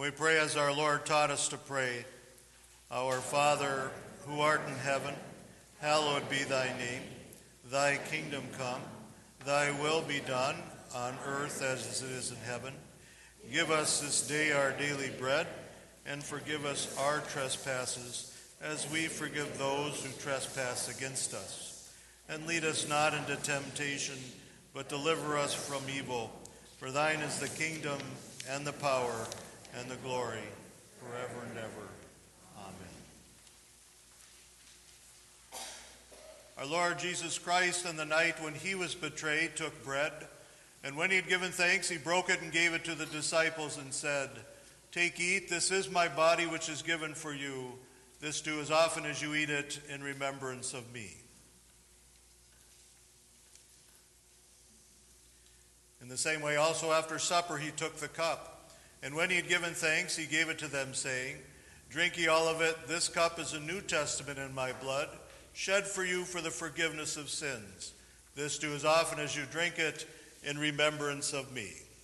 We pray as our Lord taught us to pray. Our Father, who art in heaven, hallowed be thy name. Thy kingdom come, thy will be done on earth as it is in heaven. Give us this day our daily bread, and forgive us our trespasses, as we forgive those who trespass against us. And lead us not into temptation, but deliver us from evil. For thine is the kingdom, and the power, and the glory, forever and ever. Amen. Our Lord Jesus Christ, on the night when he was betrayed, took bread, and when he had given thanks, he broke it and gave it to the disciples and said, "Take, eat, this is my body which is given for you. This do as often as you eat it in remembrance of me." In the same way also after supper he took the cup, and when he had given thanks, he gave it to them, saying, "Drink ye all of it. This cup is a New Testament in my blood, shed for you for the forgiveness of sins. This do as often as you drink it in remembrance of me."